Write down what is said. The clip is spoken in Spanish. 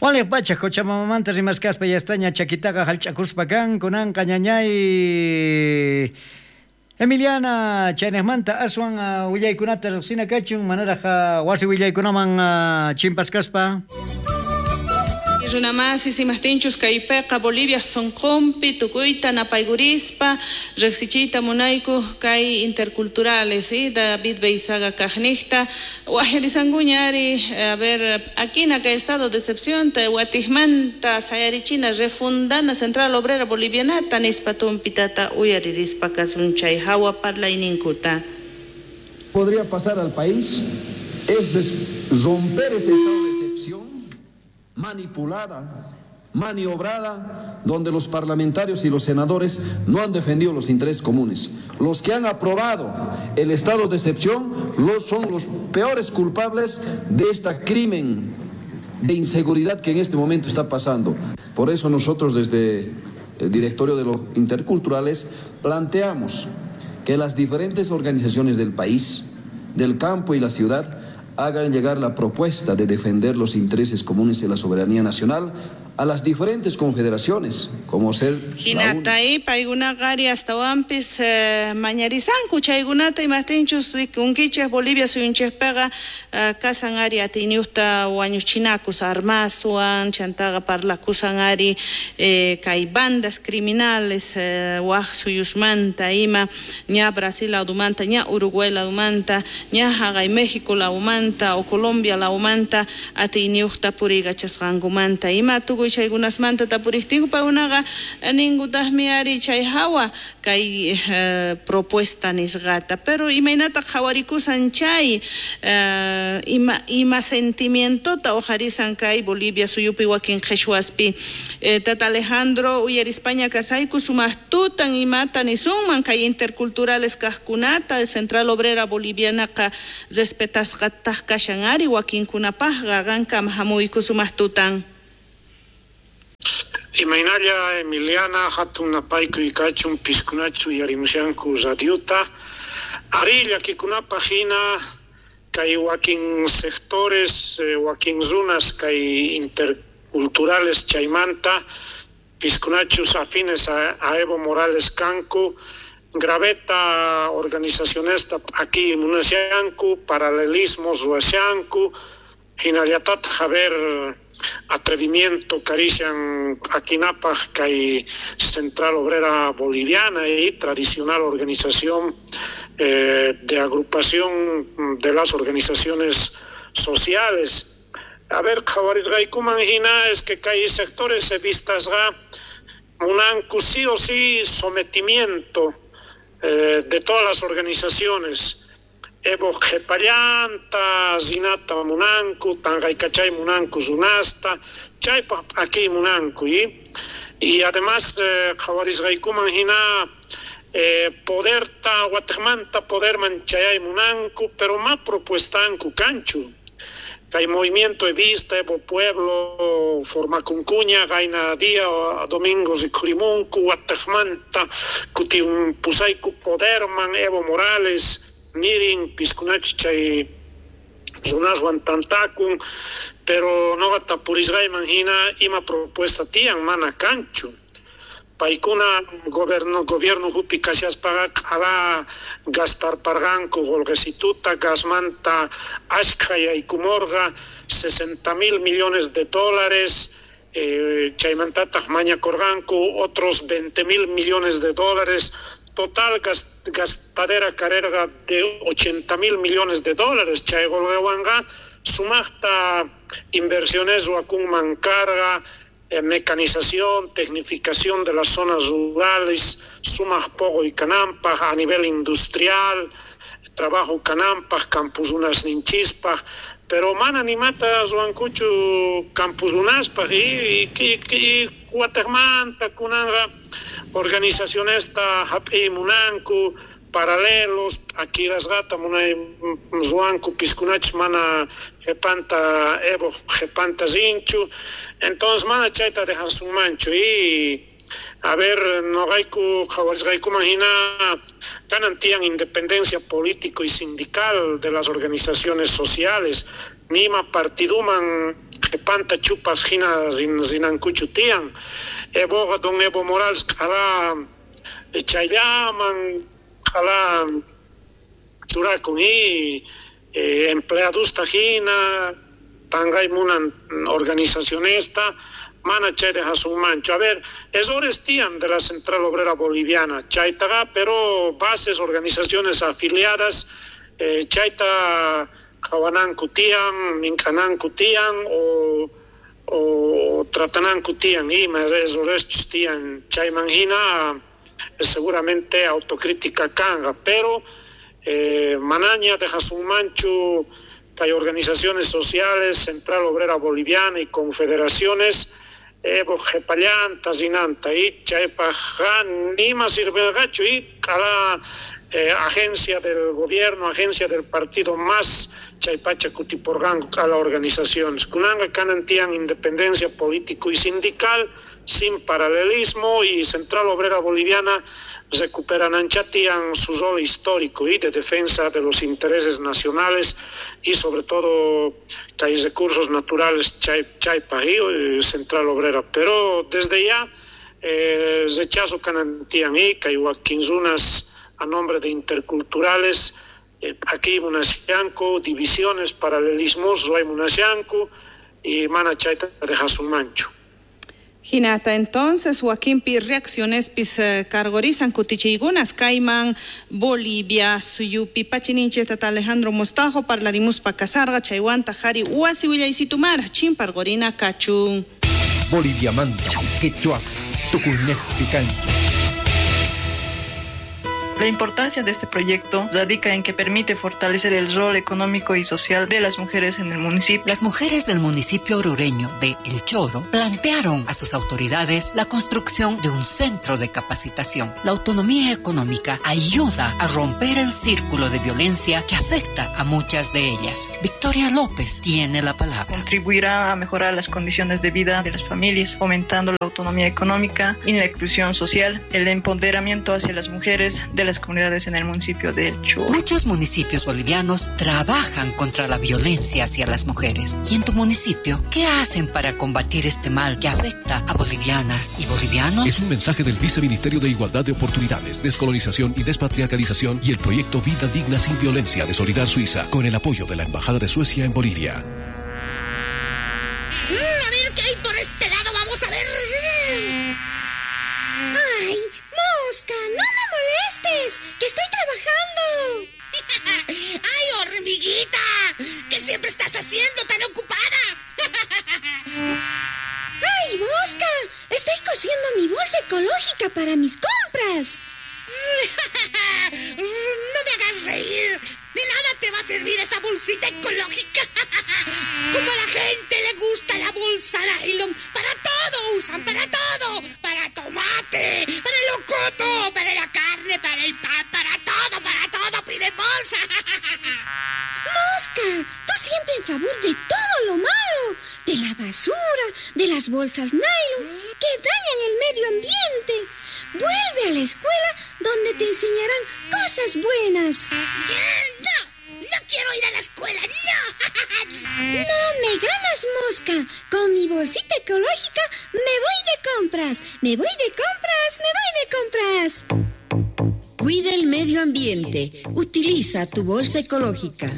Wale pacha Cochamamanta rimascaspa yastaña chaquitaqa hallch'akuspakan kunanqa ñañay Emiliana chaynaqmanta aswan willaykunata riqsina kachun manaraq wasi willaykunaman chimpaskaspa Runamasi simastinchus kaypiqa Bolivia sonqunpi tukuyta napaygurispa riqsichiyta munayku kay interculturales David Beizaga kaqniqta wahirisankuñari a ver aquí na kay estado de excepción watijmanta sayarichina refundana Central Obrera Bolivianata nispa tumpitata uyaririspa kasunchay hawa parlayninkuta. Podría pasar al país es romper ese estado de excepción manipulada, maniobrada, donde los parlamentarios y los senadores no han defendido los intereses comunes. Los que han aprobado el estado de excepción son los peores culpables de este crimen de inseguridad que en este momento está pasando. Por eso nosotros desde el directorio de los interculturales planteamos que las diferentes organizaciones del país, del campo y la ciudad, hagan llegar la propuesta de defender los intereses comunes de la soberanía nacional a las diferentes confederaciones, como ser Hinatay paygunaqari hasta wampis mañarisanku chaygunata imastinchus unkichej Bolivia suyunchejpaqa kasanari atiniusta wañuchinakus armaswan chantaqa parlakusanari kay bandas criminales waq suyusmanta ima ña Brasil laudumanta ña Uruguay laudumanta ña haqay México laumanta o Colombia laumanta atiniusta purigachasqankumanta ima tukuy chaykunas manta tapuriktiku paykunaqa ningutasmi chay hawa kay propuesta nisqata pero imaynata qhawarikusan chay ima sentimientota oqharisan kay Bolivia suyupi wakin qhichwaspi tata Alejandro uyarispaña kasayku sumaq tutan imata nisunman kay interculturales kaqkunata Central Obrera Bolivianaqa respetasqataq kashanari wakinkunapaqqa qankam hamuyku sumaq tutan. Imaynalla Emiliana hatun napayku ikachun piskunachu yarimushanku radiota arilla kikunapa hina kay wakin sectores wakin runas kay interculturales chaymanta piskunachus afines a Evo Morales kanku graveta organizacionesta aquí munasyanku paralelismos ruasyanku hinallatat haber atrevimiento carician Aquinapa kay Central Obrera Boliviana y tradicional organización de agrupación de las organizaciones sociales. A ver, Jawariraykuman hina es que kay sectores se vistasga munanku sí o sí sometimiento de todas las organizaciones. Evo Jepallanta, Zinata Munanku, Tangaykachay Munanku Zunasta, Chaypa aquí Munanku. Y además, Jawarisgaykuman hina poder ta Guatemanta, poder manchayay Munanku, pero más propuestanku canchu. Hay movimiento de vista, Evo Pueblo, Formacuncuña, Gaina Día, Domingos y Curimunku, Guatemanta, Kutim Pusayku Poderman, Evo Morales, Nirin, Piscunachay, Zunaswan Tantakun, pero no gata Purisgay Manjina, ima propuesta tian, mana cancho. Paikuna gobierno Jupi Casias Pagak, ala gastar parganco, Golgesituta, Gasmanta, Ashkaya y Kumorga, 60.000 millones de dólares, Chaymantata, Maña Corganco, otros 20.000 millones de dólares. Total gastadera carrera de 80.000 millones de dólares. Chaygolgewanga, sumasta inversiones Huacún Mancarga, mecanización, tecnificación de las zonas rurales, sumaj pogo y canampaj a nivel industrial, trabajo canampaj, campus unas ninchispaj, pero mana ni mata Zuancuchu campus unaspaj y Guatemanta, Kunanga, organizaciones esta Hapi Munanku, paralelos, aquí las gata Munay Zuanku, Piscunach, Mana, Jepanta, Evo, Jepanta Zinchu, entonces Mana Chaita de Hansumancho y a ver, no gaiku, Jawarisgaiku Mahina, ganantían independencia político y sindical de las organizaciones sociales, Nima partiduman Jepanta chupas hina zinankuchu tian. Boga don Evo Morales jala chayaman, jala churakun y empleados tajina, tangay munan organizacionista, mana chere hasumancho. A ver, es orestian de la Central Obrera Boliviana, chaitaga, pero bases, organizaciones afiliadas, chaita Kawanan Kutian, Minkanan Kutian o Tratanan Kutian, y es orestian chaimangina, seguramente autocrítica kanga, pero Manaña de Hasumanchu, que hay organizaciones sociales, Central Obrera Boliviana y confederaciones, Jepallan, Tazinanta, y Chaipajan, Lima, Sirvelgacho, y cada agencia del gobierno, agencia del partido más, Chaipacha Cutiporgan, cada organización. Kunanga Canantian, independencia político y sindical, sin paralelismo, y Central Obrera Boliviana recuperan Anchatian su rol histórico y de defensa de los intereses nacionales y sobre todo que hay recursos naturales Chaipa y Central Obrera. Pero desde ya rechazo Canantian y que hay Quinzunas a nombre de interculturales, aquí Munasianco, divisiones, paralelismos, Roy Munasianco y Mana Chaita de Hasumancho. Hinata, entonces, Joaquín Pi, reacciones pis cargorizan kutichigunas, Caiman, Bolivia, Suyupi, Pachininche, Tata Alejandro Mostajo, Parlarimus Pacasarga, Chaiwanta, Jari, Uasi, Villaitumar, Chimpargorina, Cachún. Bolivia Manta, Quechua, Tucunef, Picancha. La importancia de este proyecto radica en que permite fortalecer el rol económico y social de las mujeres en el municipio. Las mujeres del municipio orureño de El Choro plantearon a sus autoridades la construcción de un centro de capacitación. La autonomía económica ayuda a romper el círculo de violencia que afecta a muchas de ellas. Victoria López tiene la palabra. Contribuirá a mejorar las condiciones de vida de las familias, fomentando la autonomía económica y la inclusión social, el empoderamiento hacia las mujeres de las comunidades en el municipio de El Choro. Muchos municipios bolivianos trabajan contra la violencia hacia las mujeres. ¿Y en tu municipio qué hacen para combatir este mal que afecta a bolivianas y bolivianos? Es un mensaje del Viceministerio de Igualdad de Oportunidades, Descolonización y Despatriarcalización y el proyecto Vida Digna Sin Violencia de Solidar Suiza, con el apoyo de la Embajada de Suecia en Bolivia. A ver qué hay por este lado, vamos a ver. ¡Ay, Mosca, no me molestes! ¡Que estoy trabajando! ¡Ay, hormiguita! ¿Qué siempre estás haciendo tan ocupada? ¡Ay, Mosca! Estoy cosiendo mi bolsa ecológica para mis compras. No me hagas reír. De nada te va a servir esa bolsita ecológica. Como a la gente le gusta la bolsa nylon. Para todo usan, para todo. Para tomate, para el locoto, para la carne, para el pan, para todo piden bolsa. Mosca, tú siempre en favor de todo lo malo. De la basura, de las bolsas nylon que dañan el medio ambiente. Vuelve a la escuela donde te enseñarán cosas buenas. No quiero ir a la escuela, no. No me ganas, Mosca. Con mi bolsita ecológica me voy de compras. Cuida el medio ambiente. Utiliza tu bolsa ecológica.